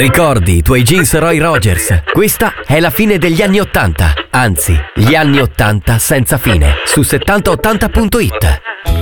Ricordi i tuoi jeans Roy Rogers? Questa è la fine degli anni '80, anzi, gli anni '80 senza fine, su 7080.it.